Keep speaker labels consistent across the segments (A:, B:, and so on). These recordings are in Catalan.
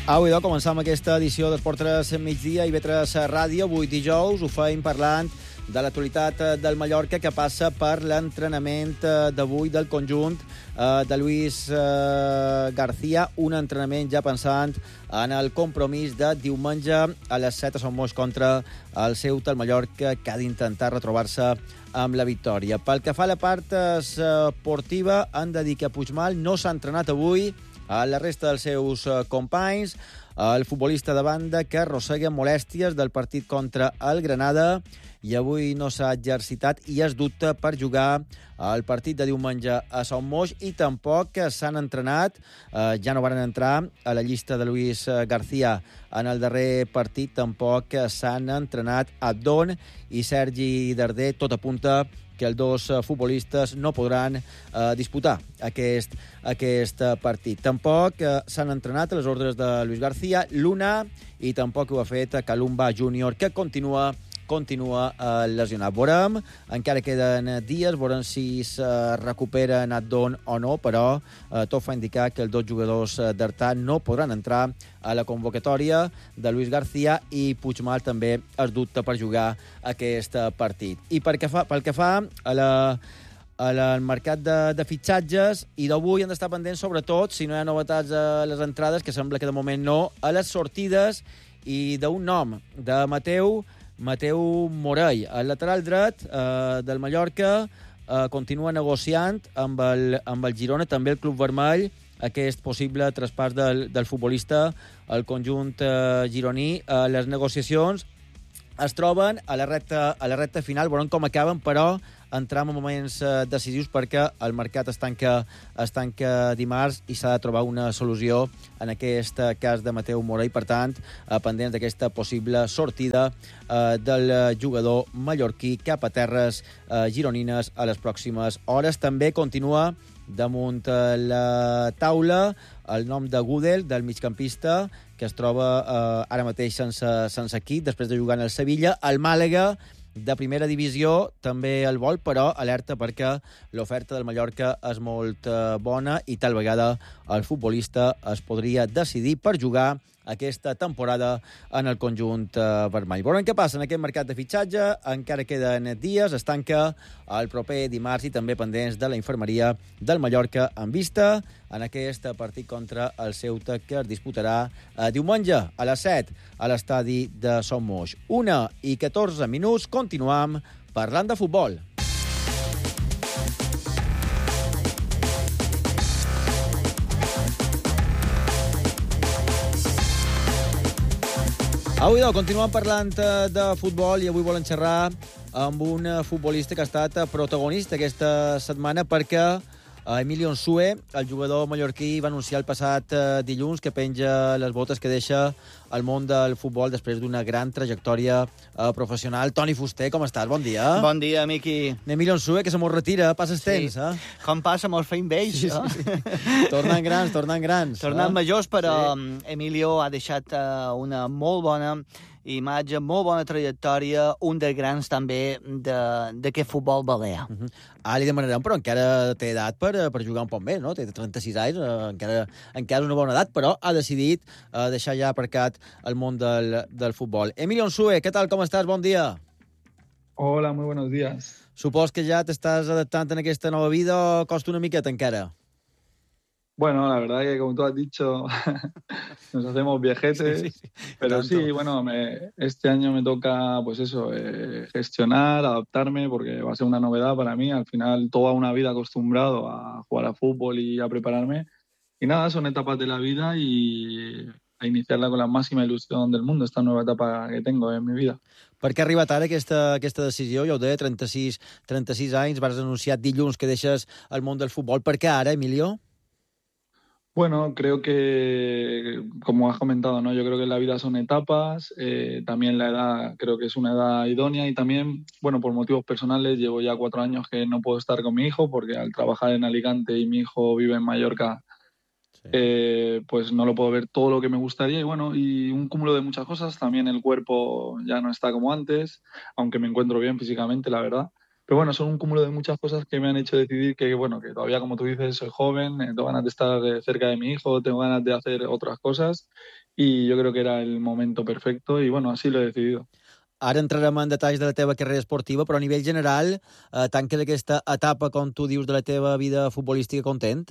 A: Avui començam aquesta edició d'Esport 3 migdia i Vetres Ràdio. Avui dijous ho feim parlant de l'actualitat del Mallorca, que passa per l'entrenament d'avui del conjunt de Luis García, un entrenament ja pensant en el compromís de diumenge a les 7 a Sant Moix contra el Ceuta, el Mallorca, que ha d'intentar retrobar-se amb la victòria. Pel que fa a la part esportiva, han de dir que Puigmal no s'ha entrenat avui a la resta dels seus companys. El futbolista de banda que arrossega molèsties del partit contra el Granada i avui no s'ha exercitat i es dubta per jugar el partit de diumenge a Sant Moix, i tampoc s'han entrenat, ja no van entrar a la llista de Luis García en el darrer partit, tampoc s'han entrenat Abdon i Sergi Darder. Tot apunta que els dos futbolistes no podran disputar aquest partit. Tampoc s'han entrenat a les ordres de Luis García Luna, i tampoc ho ha fet Kalumba Júnior, que continua lesionat. Veurem, encara queden dies, veurem si es recupera Abdon o no, però tot fa indicar que els dos jugadors d'Artà no podran entrar a la convocatòria de Luis García, i Puigmal també es dubta per jugar aquest partit. I pel que fa al mercat de fitxatges, i d'avui han d'estar pendents, sobretot, si no hi ha novetats a les entrades, que sembla que de moment no, a les sortides, i d'un nom, de Mateu Morell, el lateral dret del Mallorca, continua negociant amb el Girona, també el Club Vermell, aquest possible traspàs del futbolista al conjunt gironí. Les negociacions es troben a la recta final, veurem com acaben, però entram en moments decisius, perquè el mercat es tanca dimarts i s'ha de trobar una solució en aquest cas de Mateu Morell. Per tant, pendents d'aquesta possible sortida del jugador mallorquí cap a terres gironines a les pròximes hores. També continua damunt la taula el nom de Gudel, del migcampista, que es troba ara mateix sense equip, després de jugar en el Sevilla. El Màlaga, de primera divisió, també el vol, però alerta perquè l'oferta del Mallorca és molt bona i tal vegada el futbolista es podria decidir per jugar aquesta temporada en el conjunt vermell. Veurem què passa en aquest mercat de fitxatge. Encara queden dies, es tanca el proper dimarts, i també pendents de la infermeria del Mallorca en vista en aquest partit contra el Ceuta, que es disputarà diumenge a les 7 a l'estadi de Sant Moix. 1:14. Continuam parlant de futbol. Avui continuem parlant de futbol, i avui volem xerrar amb un futbolista que ha estat protagonista aquesta setmana, perquè Emilio Nsue, el jugador mallorquí, va anunciar el passat dilluns que penja les botes, que deixa el món del futbol després d'una gran trajectòria professional. Toni Fuster, com estàs? Bon dia.
B: Bon dia, Miqui.
A: Emilio Nsue, que se mos retira, passes temps, eh?
B: Com passa, mos feim vells,
A: sí. Tornant grans.
B: Tornant majors, però sí. Emilio ha deixat una molt bona imatge, molt bona trajectòria, un dels grans també d'aquest futbol balear.
A: Ara li demanarem, però encara té edat per jugar un poc més, no? Té 36 anys, encara és una bona edat, però ha decidit deixar ja aparcat el món del futbol. Emilio Nsue, què tal, com estàs? Bon dia.
C: Hola, muy buenos días.
A: Supos que ja t'estàs adaptant en aquesta nova vida, o costa una miqueta encara?
C: Bueno, la verdad que, como tú has dicho, nos hacemos viejetes, sí. Pero tanto. Sí, bueno, este año me toca, pues eso, gestionar, adaptarme, porque va a ser una novedad para mí. Al final, toda una vida acostumbrado a jugar a fútbol y a prepararme. Y nada, son etapas de la vida y a iniciarla con la máxima ilusión del mundo, esta nueva etapa que tengo en mi vida.
A: Per què ha arribat ara aquesta decisió? Ja ho deia, 36 anys, vas anunciar dilluns que deixes el món del futbol. Per què ara, Emilio?
C: Bueno, creo que, como has comentado, ¿no? Yo creo que en la vida son etapas, también la edad creo que es una edad idónea, y también, bueno, por motivos personales llevo ya 4 años que no puedo estar con mi hijo, porque al trabajar en Alicante y mi hijo vive en Mallorca, pues no lo puedo ver todo lo que me gustaría, y bueno, y un cúmulo de muchas cosas. También el cuerpo ya no está como antes, aunque me encuentro bien físicamente, la verdad. Pero bueno, son un cúmulo de muchas cosas que me han hecho decidir que, bueno, que todavía, como tú dices, soy joven, tengo ganas de estar cerca de mi hijo, tengo ganas de hacer otras cosas y yo creo que era el momento perfecto y bueno, así lo he decidido.
A: Ara entrarem en detalls de la teva carrera esportiva, però a nivell general, tanques aquesta etapa, com tu dius, de la teva vida futbolística content?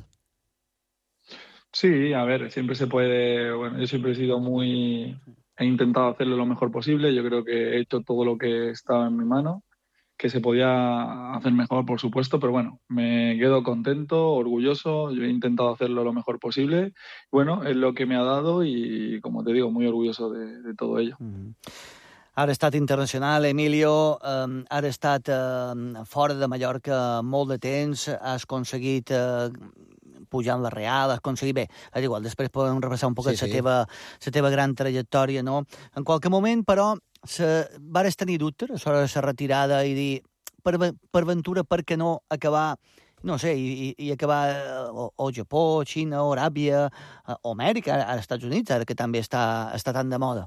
C: Sí, a ver, siempre se puede, bueno, yo siempre he sido he intentado hacerlo lo mejor posible, yo creo que he hecho todo lo que estaba en mi mano, que se podía hacer mejor, por supuesto, pero bueno, me quedo contento, orgulloso, yo he intentado hacerlo lo mejor posible, bueno, es lo que me ha dado y como te digo, muy orgulloso de todo ello.
B: Ara ha estat internacional, Emilio, ara ha estat fora de Mallorca molt de temps, has aconseguit pujar en la Real, has aconseguit... Bé, és igual, després podem repassar un poquet la teva gran trajectòria, no? En qualque moment, però, vares tenir dubtes a l'hora de la retirada i dir, per ventura, per què no acabar no sé, i acabar o Japó, Xina, o Aràbia, o Amèrica, als Estats Units, ara que també està tan de moda.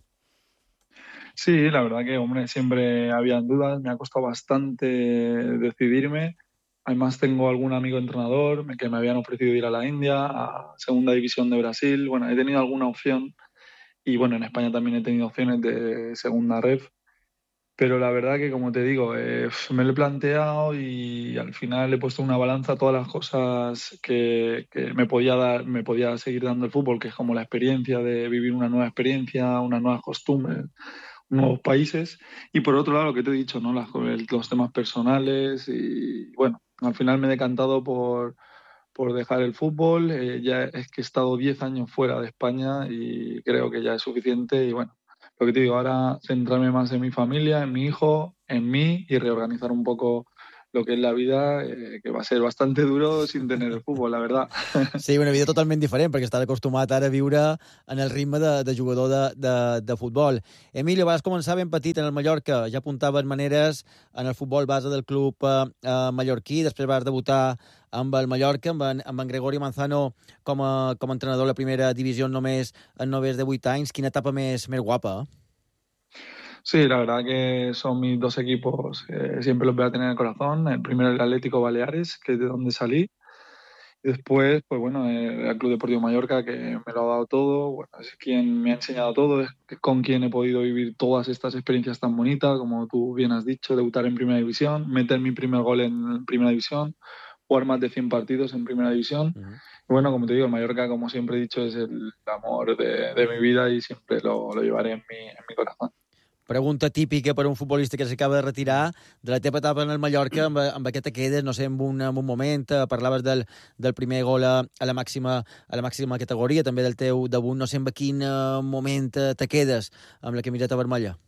C: Sí, la verdad que, hombre, siempre habían dudas, me ha costado bastante decidirme. Además tengo algún amigo entrenador que me habían ofrecido ir a la India, a Segunda División de Brasil. Bueno, he tenido alguna opción y bueno, en España también he tenido opciones de Segunda Ref. Pero la verdad que, como te digo, me lo he planteado y al final he puesto en una balanza todas las cosas que me podía dar, me podía seguir dando el fútbol, que es como la experiencia de vivir una nueva experiencia, unas nuevas costumbres, nuevos países. Y por otro lado, lo que te he dicho, ¿no? Los temas personales y bueno, al final me he decantado por dejar el fútbol. Ya es que he estado 10 años fuera de España y creo que ya es suficiente. Y bueno, lo que te digo, ahora centrarme más en mi familia, en mi hijo, en mí y reorganizar un poco lo que es la vida, que va a ser bastante duro sin tener el fútbol, la verdad.
A: Sí, una vida totalment diferent, perquè estàs acostumat ara a viure en el ritme de jugador de futbol. Emilio, vas començar ben petit en el Mallorca, ja apuntaves maneres en el futbol base del club mallorquí, després vas debutar amb el Mallorca, amb en Gregorio Manzano com a entrenador a la primera divisió només de 8 anys. Quina etapa més guapa, eh?
C: Sí, la verdad que son mis dos equipos, siempre los voy a tener en el corazón. El primero el Atlético Baleares, que es de donde salí. Y después, pues bueno, el Club Deportivo Mallorca, que me lo ha dado todo, bueno, es quien me ha enseñado todo, es con quien he podido vivir todas estas experiencias tan bonitas, como tú bien has dicho, debutar en Primera División, meter mi primer gol en Primera División, jugar más de 100 partidos en Primera División. Y bueno, como te digo, el Mallorca, como siempre he dicho, es el amor de mi vida y siempre lo llevaré en mi corazón.
A: Pregunta típica per a un futbolista que s'acaba de retirar. De la teva etapa en el Mallorca, amb què te quedes? No sé, en un moment, parlaves del primer gol a la màxima categoria, també del teu debut. No sé en quin moment te quedes amb la camiseta vermella.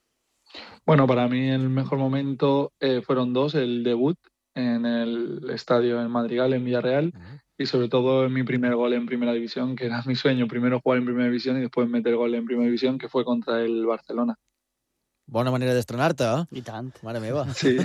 C: Bueno, para mí el mejor momento fueron dos, el debut en el estadio en Madrigal, en Villarreal, y sobre todo en mi primer gol en Primera División, que era mi sueño, primero jugar en Primera División y después meter gol en Primera División, que fue contra el Barcelona.
A: Bona manera d'estrenar-te, eh?
B: I tant.
A: Mare meva.
C: Sí.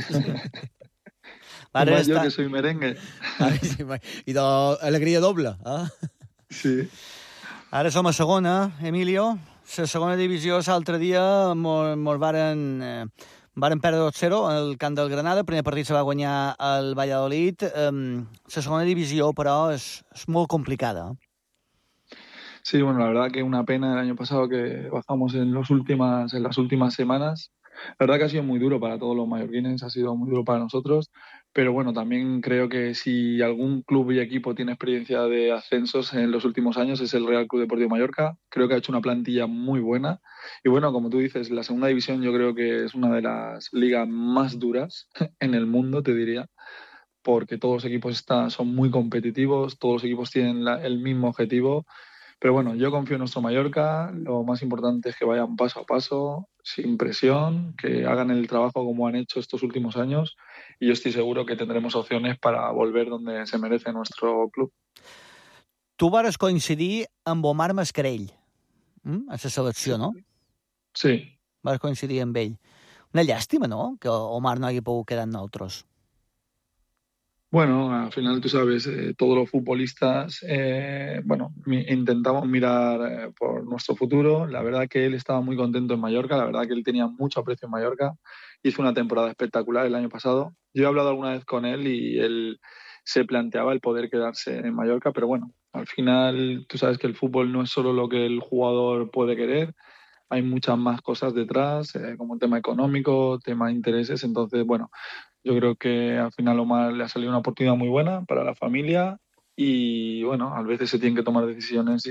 C: Más yo que soy merengue.
A: I d'alegria doble, eh?
C: Sí.
B: Ara som a segona, Emilio. La segona divisió, l'altre dia mos varen perdre 2-0 al camp del Granada. El primer partit se va guanyar el Valladolid. La segona divisió, però, és molt complicada.
C: Sí, bueno, la verdad que una pena el año pasado que bajamos en las últimas semanas. La verdad que ha sido muy duro para todos los mallorquines, ha sido muy duro para nosotros, pero bueno, también creo que si algún club y equipo tiene experiencia de ascensos en los últimos años es el Real Club Deportivo Mallorca. Creo que ha hecho una plantilla muy buena y bueno, como tú dices, la segunda división yo creo que es una de las ligas más duras en el mundo, te diría, porque todos los equipos son muy competitivos, todos los equipos tienen el mismo objetivo. Pero bueno, yo confío en nuestro Mallorca. Lo más importante es que vayan paso a paso, sin presión, que hagan el trabajo como han hecho estos últimos años. Y yo estoy seguro que tendremos opciones para volver donde se merece nuestro club.
B: Tu vas coincidir amb Omar Mascarell, a la selecció, no?
C: Sí.
B: Vas coincidir amb ell. Una llàstima, no?, que Omar no hagi pogut quedar amb nosaltres.
C: Bueno, al final tú sabes, todos los futbolistas, intentamos mirar por nuestro futuro. La verdad que él estaba muy contento en Mallorca, la verdad que él tenía mucho aprecio en Mallorca hizo una temporada espectacular el año pasado. Yo he hablado alguna vez con él y él se planteaba el poder quedarse en Mallorca, pero bueno, al final tú sabes que el fútbol no es solo lo que el jugador puede querer, hay muchas más cosas detrás, como el tema económico, tema de intereses, entonces bueno, yo creo que al final Omar le ha salido una oportunidad muy buena para la familia y bueno, a veces se tienen que tomar decisiones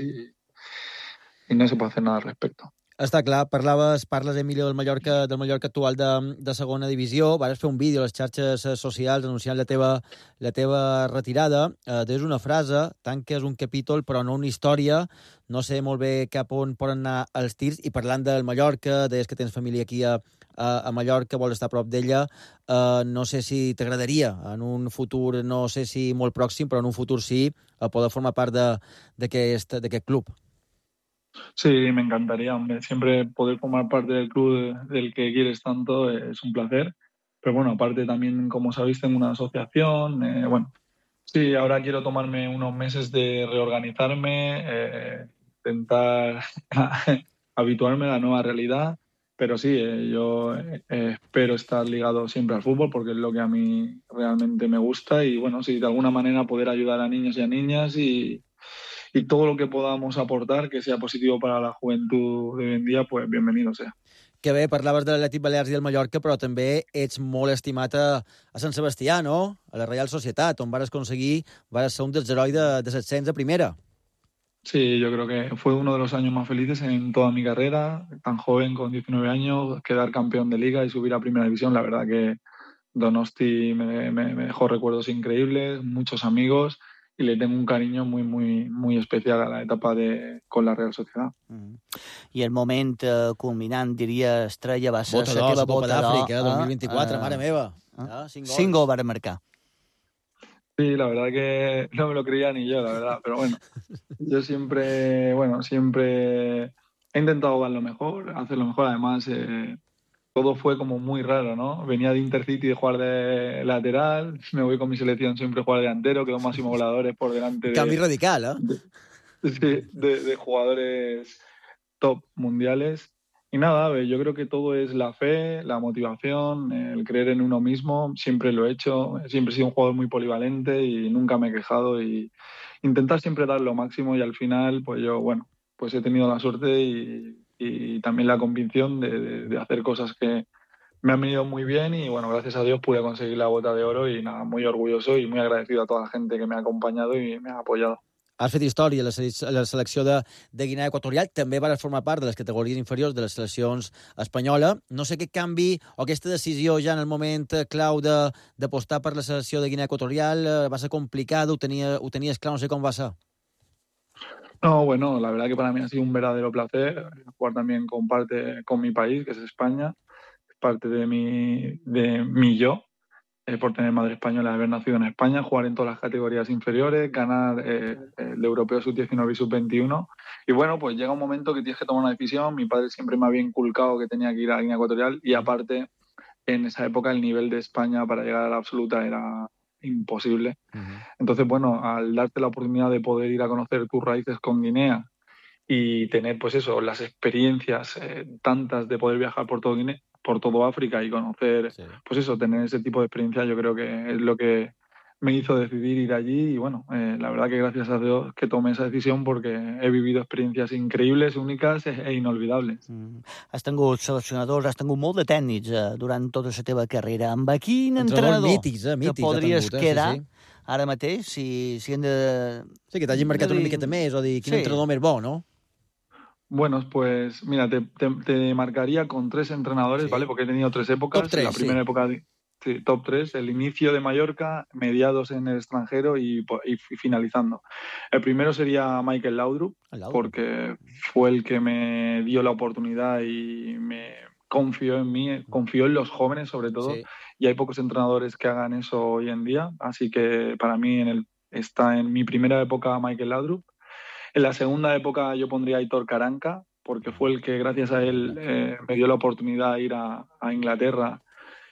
C: y no se puede hacer nada al respecto.
A: Està clar, parles, Emilio, del Mallorca actual de segona divisió. Vas fer un vídeo a les xarxes socials anunciant la teva retirada. Deies una frase, tanques un capítol però no una història. No sé molt bé cap on poden anar els tirs. I parlant del Mallorca, deies que tens família aquí a Mallorca, vols estar a prop d'ella. No sé si t'agradaria en un futur, no sé si molt pròxim, però en un futur sí, poder formar part d'aquest club.
C: Sí, me encantaría, hombre. Siempre poder formar parte del club del que quieres tanto es un placer. Pero bueno, aparte también, como sabéis, tengo una asociación. Bueno, sí, ahora quiero tomarme unos meses de reorganizarme, intentar habituarme a la nueva realidad. Pero sí, yo espero estar ligado siempre al fútbol porque es lo que a mí realmente me gusta. Y bueno, sí, de alguna manera poder ayudar a niños y a niñas y todo lo que podamos aportar que sea positivo para la juventud de hoy en dia, pues bienvenido sea.
A: Que bé, parlaves de l'Atlètic Balears i del Mallorca, però també ets molt estimat a Sant Sebastià, no? A la Reial Societat, on vas ser un dels herois de 700 a primera.
C: Sí, yo creo que fue uno de los años más felices en toda mi carrera, tan joven, con 19 años, quedar campeón de liga y subir a primera división. La verdad que Donosti me dejó recuerdos increíbles, muchos amigos, y le tengo un cariño muy, muy, muy especial a la etapa con la Real Sociedad.
B: I el moment culminant, diria, estrella, va ser
A: la teva Copa d'Àfrica, 2024, mare meva. 5 gols
B: van marcar.
C: Sí, la verdad que no me lo creía ni yo, la verdad, pero bueno, yo siempre he intentado dar lo mejor, hacer lo mejor, además todo fue como muy raro, ¿no? Venía de Intercity de jugar de lateral, me voy con mi selección siempre a jugar delantero, quedo máximo goleadores por delante
A: Cambio radical,
C: de jugadores top mundiales. Y nada, yo creo que todo es la fe, la motivación, el creer en uno mismo. Siempre lo he hecho, siempre he sido un jugador muy polivalente y nunca me he quejado y intentar siempre dar lo máximo y al final, pues yo, bueno, pues he tenido la suerte y también la convicción de hacer cosas que me han venido muy bien y bueno, gracias a Dios pude conseguir la bota de oro y nada, muy orgulloso y muy agradecido a toda la gente que me ha acompañado y me ha apoyado.
A: Has fet història a la selecció de Guinea Equatorial. També vas formar part de les categories inferiors de les seleccions espanyola. No sé aquest canvi o aquesta decisió ja en el moment clau d'apostar per la selecció de Guinea Equatorial va ser complicada, ho tenies clar, no sé com va ser.
C: No, bueno, la verdad que para mí ha sido un verdadero placer jugar también con mi país, que es España, es parte de mi yo. Por tener madre española, haber nacido en España, jugar en todas las categorías inferiores, ganar el Europeo Sub-19 y Sub-21. Y bueno, pues llega un momento que tienes que tomar una decisión. Mi padre siempre me había inculcado que tenía que ir a la Guinea Ecuatorial y aparte, en esa época el nivel de España para llegar a la absoluta era imposible. Entonces, bueno, al darte la oportunidad de poder ir a conocer tus raíces con Guinea y tener, pues eso, las experiencias tantas de poder viajar por todo África y conocer, pues eso, tener ese tipo de experiencia, yo creo que es lo que me hizo decidir ir allí y bueno, la verdad que gracias a Dios que tomé esa decisión porque he vivido experiencias increïbles, úniques e inolvidables.
B: Has tingut seleccionadors, has tingut molt de tècnics durant tota la teva carrera. Amb quin entrenador
A: mítics,
B: que podries quedar ara mateix si hem de...
A: Sí, que t'hagin marcat una miqueta més o dir quin entrenador més bo, no?
C: Bueno, pues mira, te marcaría con 3 entrenadores, ¿vale? Porque he tenido 3 épocas.
A: Top 3,
C: la primera época, top 3, el inicio de Mallorca, mediados en el extranjero y finalizando. El primero sería Michael Laudrup, porque fue el que me dio la oportunidad y me confió en mí, confió en los jóvenes sobre todo, y hay pocos entrenadores que hagan eso hoy en día, así que para mí está en mi primera época Michael Laudrup. En la segunda época yo pondría a Aitor Karanka, porque fue el que gracias a él me dio la oportunidad de ir a Inglaterra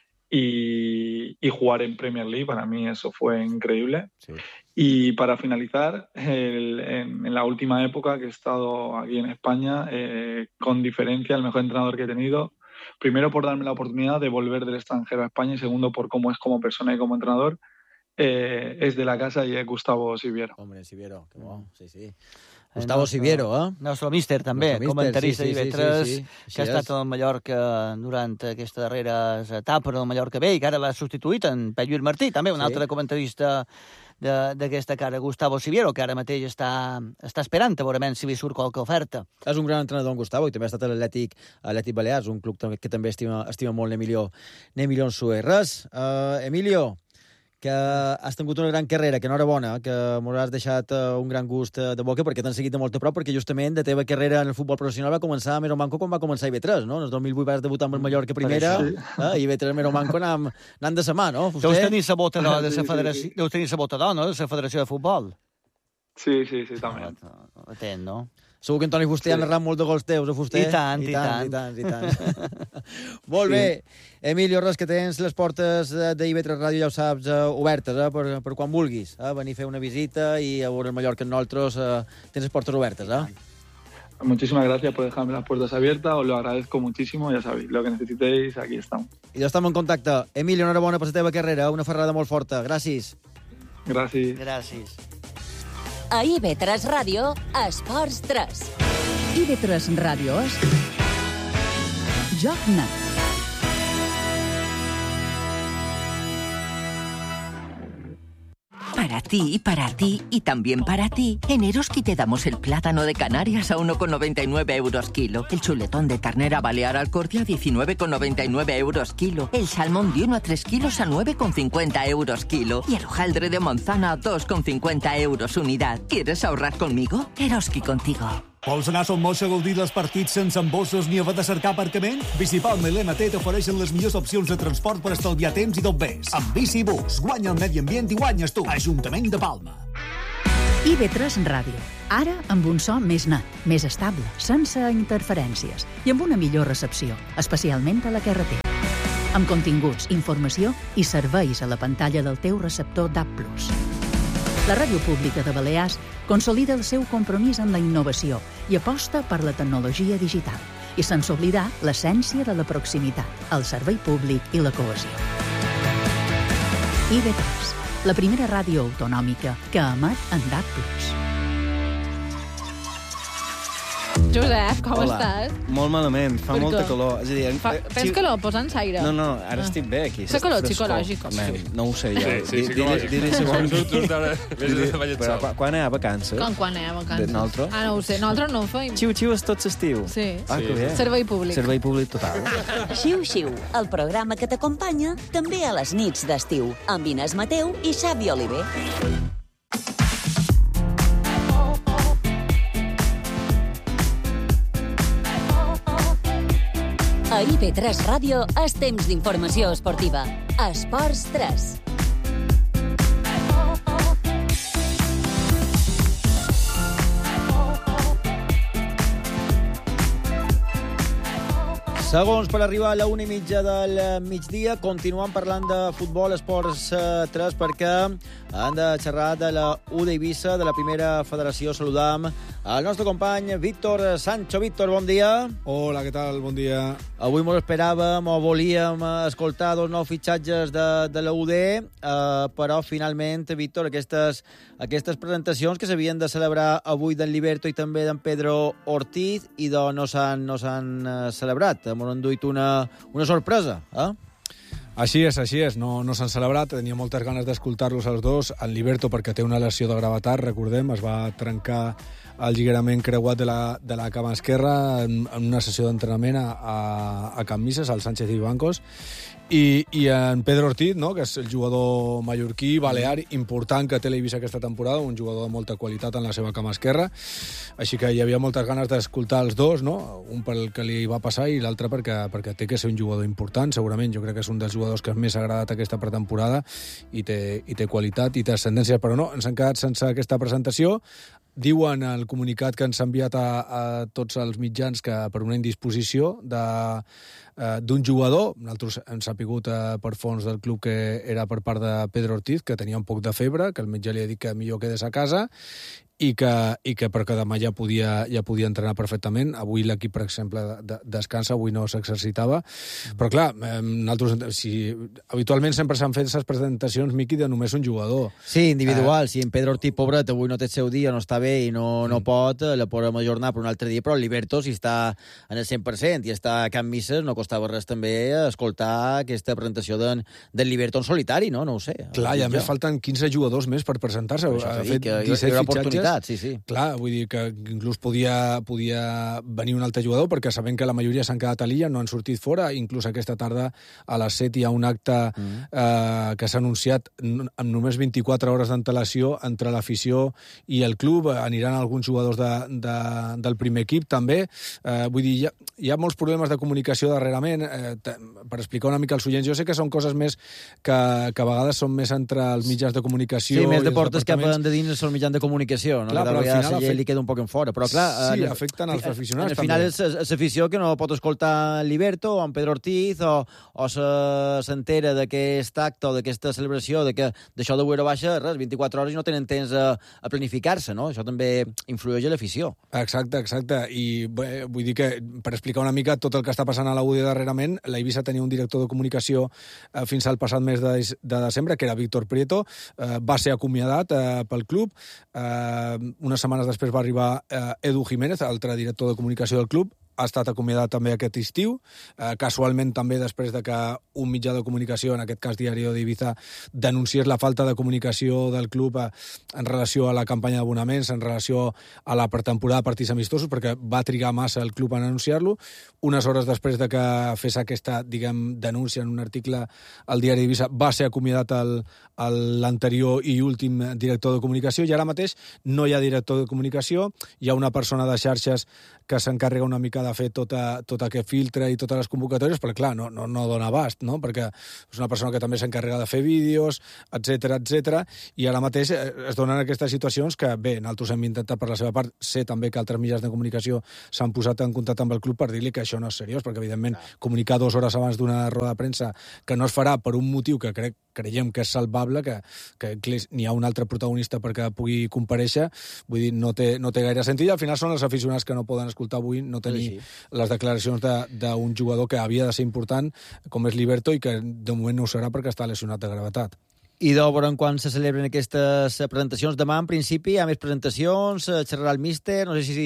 C: y jugar en Premier League. Para mí eso fue increíble. Sí. Y para finalizar, en la última época que he estado aquí en España, con diferencia el mejor entrenador que he tenido primero por darme la oportunidad de volver del extranjero a España y segundo por cómo es como persona y como entrenador. Es de la casa y es Gustavo Siviero.
A: Hombre, Siviero, que bo, sí. Gustavo Siviero,
B: Nostre míster, també, comentarista d'IV3, que ha estat al Mallorca durant aquesta darrera etapa del Mallorca B i que ara l'ha substituït en Pep Lluís Martí, també un altre comentarista d'aquesta cara, Gustavo Siviero, que ara mateix està esperant a veure si li surt qualque oferta.
A: És un gran entrenador, en Gustavo, i també ha estat a l'Atlètic Balears, un club que també estima molt Emilio Nsue. Res, Emilio, que has tingut una gran carrera, que enhorabona, que m'ho has deixat un gran gust de boca, perquè t'han seguit de molt a prop, perquè justament la teva carrera en el futbol professional va començar a Mero Manco quan va començar IB3, no? En el 2008 vas debutar amb el Mallorca primera, i IB3 Mero Manco anant de sa mà, no?
B: Deus tenir la bota d'or de la federació, deus tenir la bota d'or, no?, de la Federació de Futbol.
C: Sí, també.
B: Atent, no?
A: Segur que en Toni Fuster ha narrat molt de gols teus, Fuster?
B: I tant.
A: Molt bé. Emilio, res, que tens les portes d'IV3 Ràdio, ja ho saps, obertes, per quan vulguis. Venir a fer una visita i a veure el Mallorca en nosaltres, tens les portes obertes,
C: Muchísimas gracias por dejarme las puertas abiertas, os lo agradezco muchísimo, ya sabéis, lo que necesitéis, aquí estamos.
A: I ja estem en contacte. Emilio, enhorabona per la teva carrera, una ferrada molt forta. Gràcies.
B: Gràcies.
D: A IB3 Ràdio, Esports 3.
E: IB3 Ràdio és Joc Net.
F: Para ti y también para ti, en Eroski te damos el plátano de Canarias a 1,99 euros kilo, el chuletón de ternera balear al corte a 19,99 euros kilo, el salmón de 1 a 3 kilos a 9,50 euros kilo y el hojaldre de manzana a 2,50 euros unidad. ¿Quieres ahorrar conmigo? Eroski contigo.
G: Vols anar a Son Moix a gaudir dels partits sense embossos ni haver de cercar aparcament? Bicipalma i l'MT t'ofereixen les millors opcions de transport per estalviar temps i tot més. Amb Bicibus, guanya el medi ambient i guanyes tu. Ajuntament de Palma.
E: IB3 Ràdio. Ara amb un so més net, més estable, sense interferències i amb una millor recepció, especialment a la carretera. Amb continguts, informació i serveis a la pantalla del teu receptor DAB+. La Ràdio Pública de Balears consolida el seu compromís amb la innovació i aposta per la tecnologia digital, i sense oblidar l'essència de la proximitat, el servei públic i la cohesió. IB3, la primera ràdio autonòmica que emet en DAB+.
H: Josep, com estàs?
I: Molt malament, fa molta calor. És a dir,
H: tens calor? Posa'ns aire.
I: No, ara estic bé aquí.
H: Fa calor psicològic.
I: No ho sé jo.
J: Sí, psicològic.
I: Però quan hi ha vacances?
H: Quan hi ha vacances?
I: Nosaltres?
H: No ho sé. Nosaltres no ho feim.
I: Xiu-xiu és tot l'estiu.
H: Sí.
I: Que bé.
H: Servei públic.
I: Servei públic total.
D: Xiu-xiu, el programa que t'acompanya també a les nits d'estiu, amb Inés Mateu i Xavi Oliver. A IB3 Ràdio és temps d'informació esportiva. Esports 3.
A: Segons per arribar a la 1:30 del migdia, continuem parlant de futbol, Esports 3, perquè han de xerrar de la U d'Eivissa, de la primera federació. Saludam el nostre company Víctor Sancho. Víctor, bon dia.
K: Hola, què tal? Bon dia.
A: Avui molt esperàvem o volíem escoltar dos nous fitxatges de la UD, però finalment, Víctor, aquestes presentacions que s'havien de celebrar avui d'en Liberto i també d'en Pedro Ortiz i no s'han celebrat. M'ho han duit una sorpresa,
K: Així és. No s'han celebrat. Tenia moltes ganes d'escoltar-los els dos. En Liberto, perquè té una lesió de gravetat, recordem, es va trencar el lligament creuat de la cama esquerra en una sessió d'entrenament a Can Misses, al Sánchez i Bancos. I en Pedro Ortiz, no?, que és el jugador mallorquí, balear, important que té l'Eivissa aquesta temporada, un jugador de molta qualitat en la seva cama esquerra. Així que hi havia moltes ganes d'escoltar els dos, no?, un pel que li va passar i l'altre perquè té que ser un jugador important, segurament. Jo crec que és un dels jugadors que més ha agradat aquesta pretemporada i té qualitat i té ascendència, però no, ens han quedat sense aquesta presentació. Diuen el comunicat que ens ha enviat a tots els mitjans que per una indisposició d'un jugador, nosaltres hem sapigut per fons del club que era per part de Pedro Ortiz, que tenia un poc de febre, que el metge li ha dit que millor quedés a casa, i que perquè demà ja podia entrenar perfectament. Avui l'equip, per exemple, descansa, avui no s'exercitava. Però clar, nosaltres, habitualment sempre s'han fet aquestes presentacions, Miqui, de només un jugador.
A: Sí, individual. Si en Pedro Ortiz, pobret, avui no té el seu dia, no està bé i no pot, la podem ajornar per un altre dia, però el Liberto, si està en el 100% i està a Can Misses, no costava res també escoltar aquesta presentació del Liberto en solitari, no? No ho sé.
K: Clar, i a més falten 15 jugadors més per presentar-se. Ha fet 17 fitxatges.
A: Sí.
K: Clar, vull dir que inclús podia venir un altre jugador, perquè sabem que la majoria s'han quedat a l'illa, no han sortit fora. Inclús aquesta tarda a les 7 hi ha un acte que s'ha anunciat amb només 24 hores d'antelació entre l'afició i el club. Aniran alguns jugadors del primer equip, també. Vull dir, hi ha molts problemes de comunicació darrerament. Per explicar una mica als oients, jo sé que són coses més que a vegades són més entre els mitjans de comunicació.
A: Sí, més de portes que de dins els mitjans de comunicació, no?
K: Clar, però al final
A: li queda un poc en fora. Però, clar,
K: sí, afecten els aficionats.
A: Al final és l'afició que no pot escoltar en Liberto o en Pedro Ortiz o s'entera d'aquest acte o d'aquesta celebració, d'això de Buera Baixa, res, 24 hores i no tenen temps a planificar-se, no? Això també influeix a l'afició. Exacte.
K: I bé, vull dir que, per explicar una mica tot el que està passant a la UD darrerament, la Eivissa tenia un director de comunicació fins al passat mes de desembre, que era Víctor Prieto, va ser acomiadat pel club. Unes setmanes després va arribar Edu Jiménez, altre director de comunicació del club. Ha estat acomiadat també aquest estiu, casualment també després de que un mitjà de comunicació, en aquest cas Diario d'Ibiza, denunciés la falta de comunicació del club en relació a la campanya d'abonaments, en relació a la pretemporada de partits amistosos, perquè va trigar massa el club a anunciar-lo. Unes hores després de que fes aquesta, denúncia en un article al Diari d'Ibiza, va ser acomiadat l'anterior i últim director de comunicació, i ara mateix no hi ha director de comunicació, hi ha una persona de xarxes que s'encarrega una mica de fer tot aquest filtre i totes les convocatòries, però clar, no dona abast, no? Perquè és una persona que també s'encarrega de fer vídeos, etc. I ara mateix es donen aquestes situacions que, bé, nosaltres hem intentat per la seva part, sé també que altres mitjans de comunicació s'han posat en contacte amb el club per dir-li que això no és seriós, perquè evidentment comunicar 2 hores abans d'una roda de premsa que no es farà per un motiu que creiem que és salvable, que n'hi ha un altre protagonista perquè pugui comparèixer, vull dir, no té gaire sentit. Al final són els aficionats que no poden escoltar avui, no tenir les declaracions d'un jugador que havia de ser important, com és Liberto, i que de moment no ho serà perquè està lesionat de gravetat.
A: I de veure quan se celebren aquestes presentacions. Demà, en principi, hi ha més presentacions, xerrarà el míster, no sé si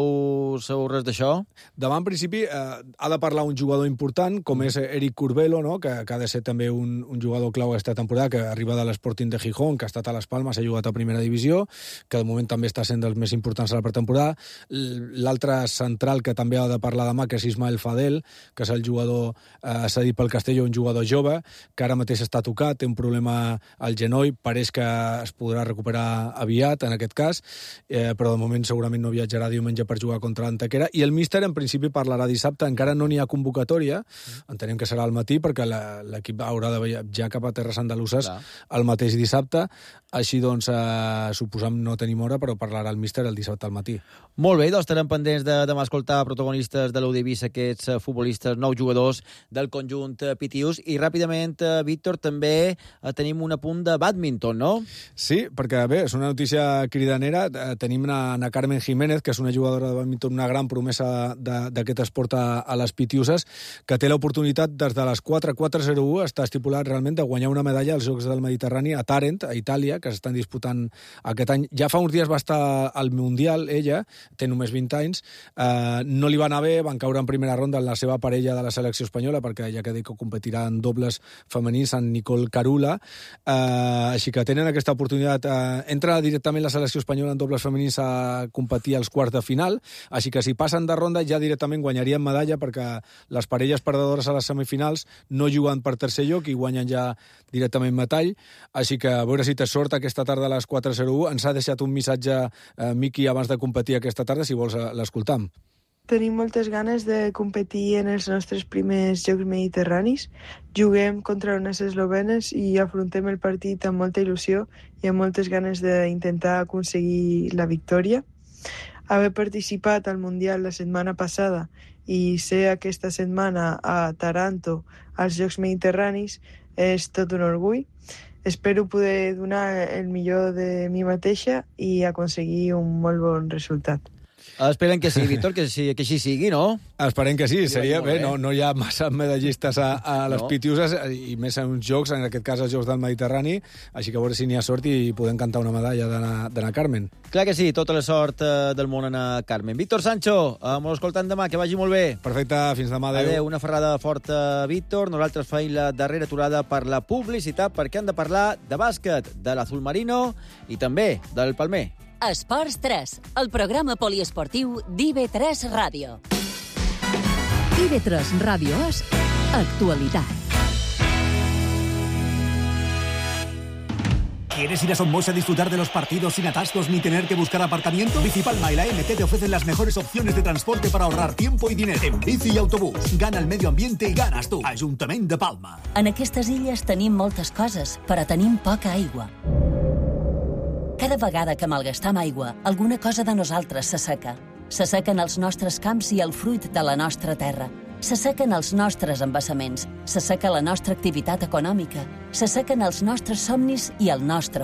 A: sabeu res d'això.
K: Demà, en principi, ha de parlar un jugador important, com és Eric Curbelo, no? que ha de ser també un jugador clau aquesta temporada, que arriba de l'Sporting de Gijón, que ha estat a les Palmes, ha jugat a primera divisió, que de moment també està sent dels més importants a la pretemporada. L'altre central que també ha de parlar demà, que és Ismael Fadel, que és el jugador cedit pel Castelló, un jugador jove, que ara mateix està tocat, té un problema al genoll, pareix que es podrà recuperar aviat, en aquest cas, però de moment segurament no viatjarà diumenge per jugar contra l'Antequera, i el míster en principi parlarà dissabte. Encara no n'hi ha convocatòria, entenem que serà al matí, perquè l'equip haurà de viatjar cap a Terres Andaluses el mateix dissabte, així doncs suposam no tenim hora, però parlarà el míster el dissabte al matí.
A: Molt bé, doncs estarem pendents de demà escoltar protagonistes de l'UD Eivissa, aquests futbolistes, 9 jugadors del conjunt Pitius, i ràpidament, Víctor, també tenim un apunt de bàdminton, no?
K: Sí, perquè bé, és una notícia cridanera. Tenim Ana Carmen Jiménez, que és una jugadora de bàdminton, una gran promesa d'aquest esport a les Pitiuses, que té l'oportunitat des de les 4:01, està estipulat realment de guanyar una medalla als Jocs del Mediterrani a Tàrent, a Itàlia, que s'estan disputant aquest any. Ja fa uns dies va estar al Mundial, ella, té només 20 anys, no li va anar bé, van caure en primera ronda en la seva parella de la selecció espanyola, perquè ja que dic que competirà en dobles femenins, en Nicole Carula, així que tenen aquesta oportunitat. Entra directament la selecció espanyola en dobles femenins a competir als quarts de final, així que si passen de ronda ja directament guanyarien medalla, perquè les parelles perdedores a les semifinals no juguen per tercer lloc i guanyen ja directament metall, així que a veure si té sort aquesta tarda a les 4:01. Ens ha deixat un missatge, Miqui, abans de competir aquesta tarda, si vols l'escoltam.
J: Tenim moltes ganes de competir en els nostres primers Jocs Mediterranis. Juguem contra unes eslovenes i afrontem el partit amb molta il·lusió i amb moltes ganes d'intentar aconseguir la victòria. Haver participat al Mundial la setmana passada i ser aquesta setmana a Taranto als Jocs Mediterranis és tot un orgull. espero poder donar el millor de mi mateixa i aconseguir un molt bon resultat.
A: Esperen que sí, Víctor, que així sigui, no?
K: Esperem que sí, seria bé,
A: bé.
K: no hi ha massa medallistes a les
A: No.
K: Pitiuses, i més en uns jocs, en aquest cas els Jocs del Mediterrani, així que a veure si n'hi ha sort i podem cantar una medalla d'Anna Carmen.
A: Clar que sí, tota la sort del món a Carmen. Víctor Sancho, m'ho escoltant demà, que vagi molt bé.
K: Perfecte, fins demà, adéu.
A: Adéu, una ferrada forta, Víctor. Nosaltres feim la darrera aturada per la publicitat, perquè han de parlar de bàsquet, de l'Azul Marino i també del Palmer.
D: Esports 3, el programa poliesportiu d'IV3 Ràdio.
E: IV3 Ràdio és actualitat.
G: ¿Quieres ir a Somos a disfrutar de los partidos sin atascos ni tener que buscar aparcamiento? Bicipalma y la MT te ofrecen las mejores opciones de transporte para ahorrar tiempo y dinero. En bici y autobús, gana el medio ambiente y ganas tu. Ajuntament de Palma.
D: En aquestes illes tenim moltes coses, però tenim poca aigua. Cada vegada que malgastam aigua, alguna cosa de nosaltres s'asseca. S'assequen els nostres camps i el fruit de la nostra terra. S'assequen els nostres embassaments. S'asseca la nostra activitat econòmica. S'assequen els nostres somnis i el nostre